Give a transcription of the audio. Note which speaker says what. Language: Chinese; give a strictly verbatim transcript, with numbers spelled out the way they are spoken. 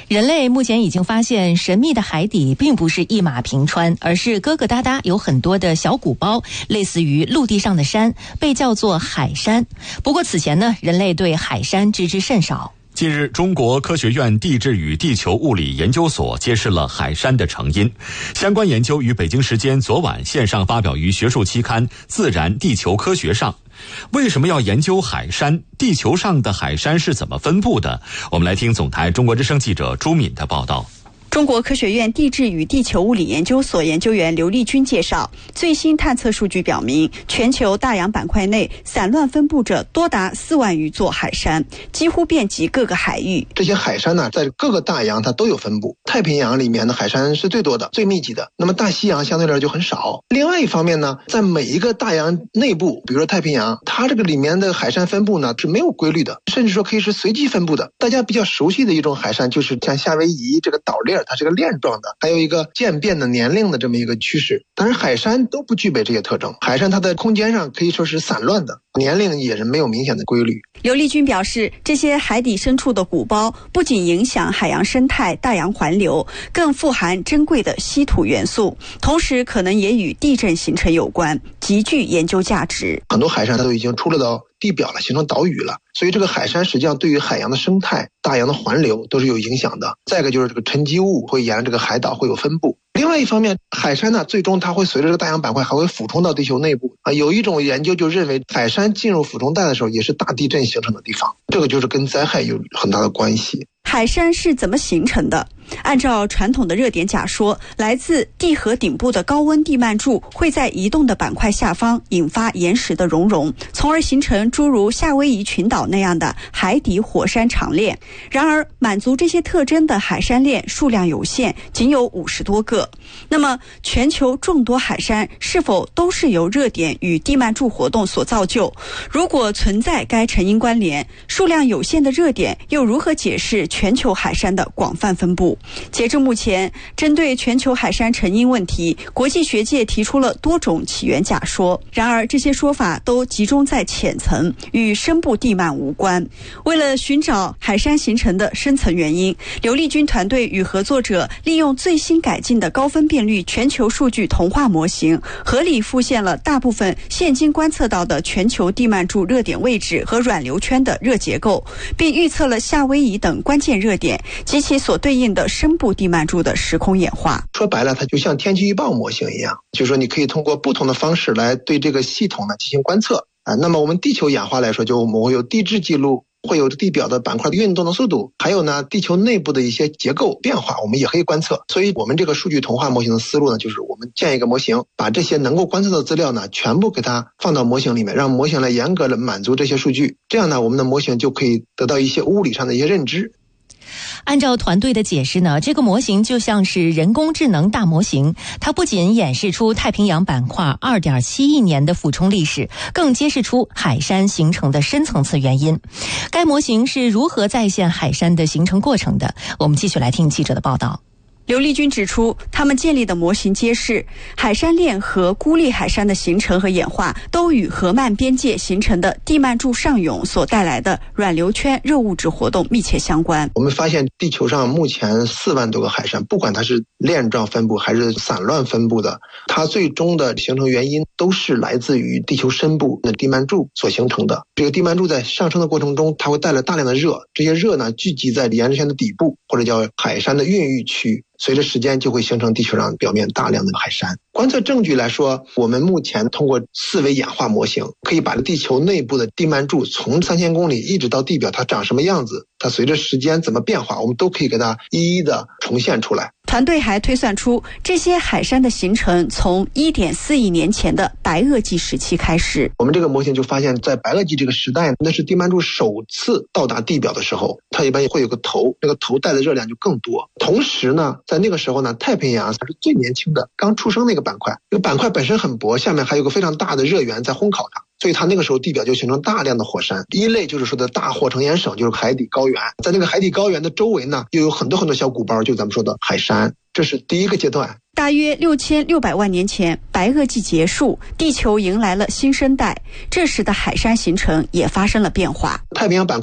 Speaker 1: 人类目前已经发现，神秘的海底并不是一马平川，而是疙疙瘩瘩有很多的小鼓包，类似于陆地上的山，被叫做海山。不过此前呢，人类对海山知之甚少。
Speaker 2: 近日，中国科学院地质与地球物理研究所揭示了海山的成因。相关研究于北京时间昨晚线上发表于学术期刊《自然地球科学》上。为什么要研究海山？地球上的海山是怎么分布的？我们来听总台中国之声记者朱敏的报道。
Speaker 3: 中国科学院地质与地球物理研究所研究员刘立军介绍，最新探测数据表明，全球大洋板块内散乱分布着多达四万余座海山，几乎遍及各个海域。
Speaker 4: 这些海山呢，在各个大洋它都有分布。太平洋里面的海山是最多的、最密集的，那么大西洋相对来说就很少。另外一方面呢，在每一个大洋内部，比如说太平洋，它这个里面的海山分布呢是没有规律的，甚至说可以是随机分布的。大家比较熟悉的一种海山就是像夏威夷这个岛链，它是个链状的，还有一个渐变的年龄的这么一个趋势。但是海山都不具备这些特征，海山它在空间上可以说是散乱的，年龄也是没有明显的规律。
Speaker 3: 刘立军表示，这些海底深处的鼓包不仅影响海洋生态、大洋环流，更富含珍贵的稀土元素，同时可能也与地震形成有关，极具研究价值。
Speaker 4: 很多海山它都已经出了到地表了，形成岛屿了，所以这个海山实际上对于海洋的生态、大洋的环流都是有影响的。再一个就是这个沉积物会沿着这个海岛会有分布。另外一方面，海山呢，最终它会随着这个大洋板块还会俯冲到地球内部啊。有一种研究就认为，海山进入俯冲带的时候，也是大地震形成的地方，这个就是跟灾害有很大的关系。
Speaker 3: 海山是怎么形成的？按照传统的热点假说，来自地核顶部的高温地幔柱会在移动的板块下方引发岩石的熔融，从而形成诸如夏威夷群岛那样的海底火山长链。然而，满足这些特征的海山链数量有限，仅有五十多个。那么，全球众多海山是否都是由热点与地幔柱活动所造就？如果存在该成因关联，数量有限的热点又如何解释全球海山的广泛分布？截至目前，针对全球海山成因问题，国际学界提出了多种起源假说。然而，这些说法都集中在浅层，与深部地幔无关。为了寻找海山形成的深层原因，刘立军团队与合作者利用最新改进的高分辨率全球数据同化模型，合理复现了大部分现今观测到的全球地幔柱热点位置和软流圈的热结构，并预测了夏威夷等关键热点及其所对应的深部地幔柱的时空演化。
Speaker 4: 说白了，它就像天气预报模型一样，就是说你可以通过不同的方式来对这个系统呢进行观测啊。那么我们地球演化来说，就我们会有地质记录，会有地表的板块运动的速度，还有呢地球内部的一些结构变化，我们也可以观测。所以我们这个数据同化模型的思路呢，就是我们建一个模型，把这些能够观测的资料呢全部给它放到模型里面，让模型来严格的满足这些数据，这样呢我们的模型就可以得到一些物理上的一些认知。
Speaker 1: 按照团队的解释呢，这个模型就像是人工智能大模型，它不仅演示出太平洋板块 二点七亿年的俯冲历史，更揭示出海山形成的深层次原因。该模型是如何再现海山的形成过程的？我们继续来听记者的报道。
Speaker 3: 刘立军指出，他们建立的模型揭示，海山链和孤立海山的形成和演化都与河漫边界形成的地幔柱上涌所带来的软流圈热物质活动密切相关。
Speaker 4: 我们发现地球上目前四万多个海山，不管它是链状分布还是散乱分布的，它最终的形成原因都是来自于地球深部的地幔柱所形成的。这个地幔柱在上升的过程中，它会带来大量的热，这些热呢聚集在岩石圈的底部，或者叫海山的孕育区，随着时间就会形成地球上表面大量的海山。观测证据来说，我们目前通过四维演化模型，可以把地球内部的地幔柱从三千公里一直到地表，它长什么样子，它随着时间怎么变化，我们都可以给它一一的重现出来。
Speaker 3: 团队还推算出，这些海山的形成从 一点四亿年前的白垩纪时期开始。
Speaker 4: 我们这个模型就发现，在白垩纪这个时代，那是地幔柱首次到达地表的时候，它一般会有个头，那个头带的热量就更多。同时呢，在那个时候呢，太平洋它是最年轻的，刚出生那个板块，这个板块本身很薄，下面还有个非常大的热源在烘烤它，所以它那个时候地表就形成大量的火山。第一类就是说的大火成岩省，就是海底高原，在那个海底高原的周围呢，又有很多很多小鼓包，就咱们说的海山，这是第一个阶段。
Speaker 3: 大约六千六百万年前，白垩纪结束，地球迎来了新生代，这时的海山形成也发生了变化。
Speaker 4: 太平洋板块